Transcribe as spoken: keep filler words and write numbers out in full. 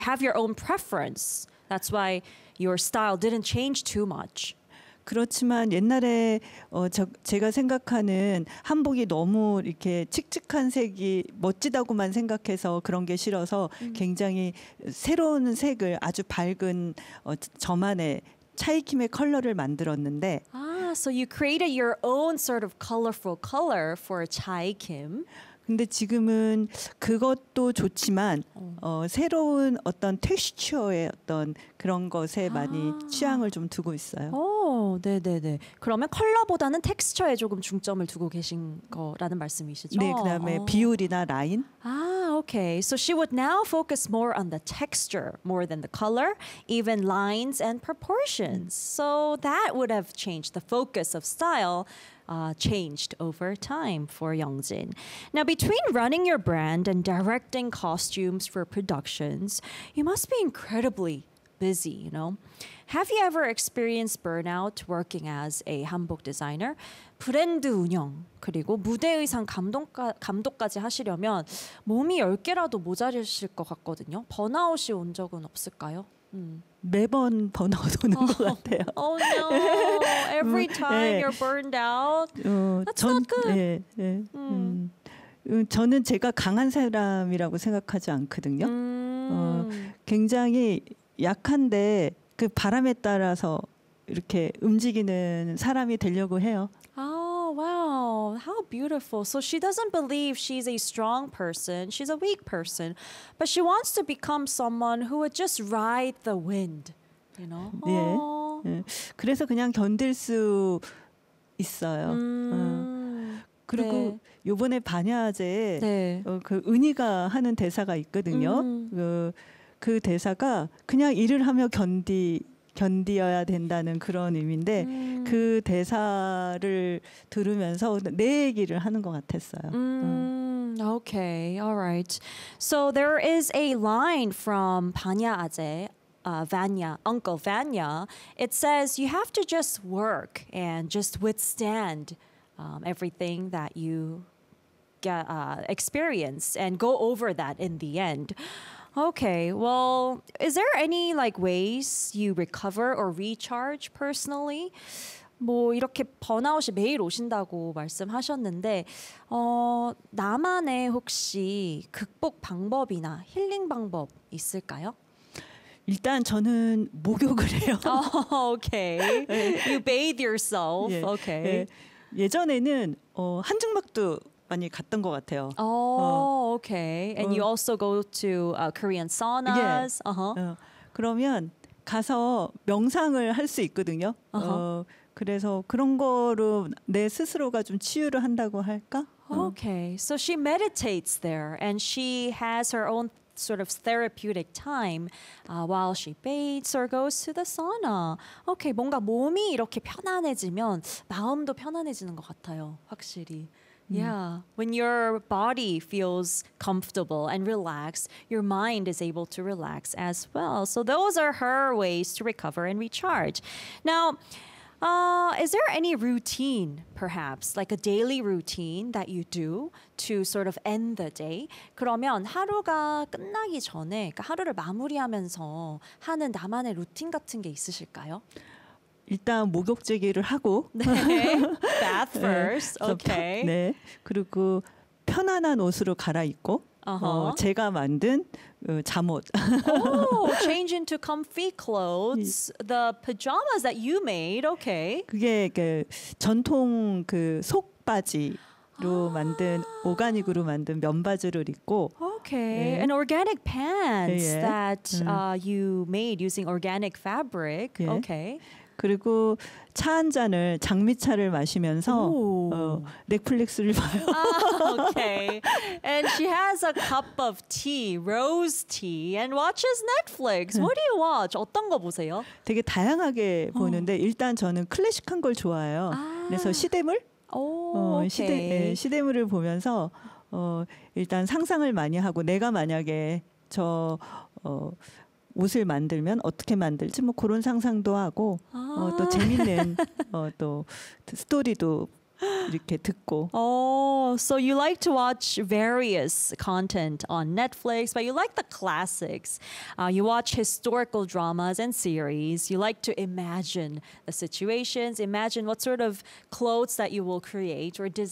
have your own preference. That's why your style didn't change too much. 그렇지만 옛날에 어, 저, 제가 생각하는 한복이 너무 이렇게 칙칙한 색이 멋지다고만 생각해서 그런 게 싫어서 음. 굉장히 새로운 색을 아주 밝은 어, 저만의 차이킴의 컬러를 만들었는데 Ah, so you created your own sort of colorful color for 차이킴. 근데 지금은 그것도 좋지만 어. 어, 새로운 어떤 텍스처의 어떤 그런 것에 아. 많이 취향을 좀 두고 있어요. 오, 네네네. 그러면 컬러보다는 텍스처에 조금 중점을 두고 계신 거라는 말씀이시죠? 네, 그다음에 어. 비율이나 라인. Ah, okay. So she would now focus more on the texture more than the color, even lines and proportions. So that would have changed the focus of style. Uh, changed over time for Youngjin. Now, between running your brand and directing costumes for productions, you must be incredibly busy, you know? Have you ever experienced burnout working as a 한복 designer? 브랜드 운영, 그리고 무대 의상 감독까, 감독까지 하시려면 몸이 열 개라도 모자르실 것 같거든요. 번아웃이 온 적은 없을까요? 음. 매번 번아웃 오는 oh, 것 같아요. Oh no! Every time 네. you're burned out. 어, That's 전, not good. 네, 네, 음. 음, 저는 제가 강한 사람이라고 생각하지 않거든요. 음. 어, 굉장히 약한데 그 바람에 따라서 이렇게 움직이는 사람이 되려고 해요. Oh, wow. How beautiful. So she doesn't believe she's a strong person. She's a weak person. But she wants to become someone who would just ride the wind. You know? 예. 예. 그래서 그냥 견딜 수 있어요. 음, 어. 그리고 네. 요번에 반야제에 네. 어, 그 은희가 하는 대사가 있거든요. 음. 그, 그 대사가 그냥 일을 하며 견디 견디어야 된다는 그런 의미인데 음. 그 대사를 들으면서 내 얘기를 하는 것 같았어요. 음, okay, all right. So there is a line from Panya Aje, uh, Vanya, Uncle Vanya. It says you have to just work and just withstand um, everything that you get, uh, experience and go over that in the end. Okay, well, is there any like ways you recover or recharge personally? 뭐 이렇게 번아웃이 매일 오신다고 말씀하셨는데 어, 나만의 혹시 극복 방법이나 힐링 방법 있을까요? 일단 저는 목욕을 해요. Oh, okay. You bathe yourself. 예, Okay. 예, 예전에는 어, 한증막도 많이 갔던 것 같아요. Oh, 어. okay. And 어. you also go to uh, Korean saunas. 예. Uh-huh. 어, 그러면 가서 명상을 할 수 있거든요. Uh-huh. 어, 그래서 그런 거로 내 스스로가 좀 치유를 한다고 할까? Okay. So she meditates there and she has her own sort of therapeutic time uh, while she bathes or goes to the sauna. Okay, 뭔가 몸이 이렇게 편안해지면 마음도 편안해지는 것 같아요. 확실히. Yeah, when your body feels comfortable and relaxed, your mind is able to relax as well. So those are her ways to recover and recharge. Now, uh, is there any routine, perhaps, like a daily routine that you do to sort of end the day? 그러면 하루가 끝나기 전에, 그러니까 하루를 마무리하면서 하는 나만의 루틴 같은 게 있으실까요? 일단 목욕제기를 하고 네. Bath first. 네. Okay. 네. 그리고 편안한 옷으로 갈아입고 Uh-huh. 어, 제가 만든 어, 잠옷. Oh, change into comfy clothes. The pajamas that you made. Okay. 그게 그 전통 그 속바지로 아. 만든 오가닉으로 만든 면바지를 입고 Okay. 네. And organic pants 예. that 음. uh, you made using organic fabric. 예. Okay. 그리고 차 한 잔을 장미차를 마시면서 어, 넷플릭스를 봐요. Ah, okay. And she has a cup of tea, rose tea, and watches Netflix. What do you watch? 어떤 거 보세요? 되게 다양하게 보는데 일단 저는 클래식한 걸 좋아해요. 아. 그래서 시대물? 오, 어, 오케이. 시대, 예, 시대물을 보면서 어, 일단 상상을 많이 하고 내가 만약에 저 어, 옷을 만들면 어떻게 만들지 뭐 그런 상상도 하고 아. 어, 또 재밌는 어, 또 스토리도 이렇게 듣고. Oh, so you like to watch various content on Netflix, but you like the classics. Uh, you watch historical dramas and series. You like to imagine the situations, imagine what sort of clothes that you will create or design.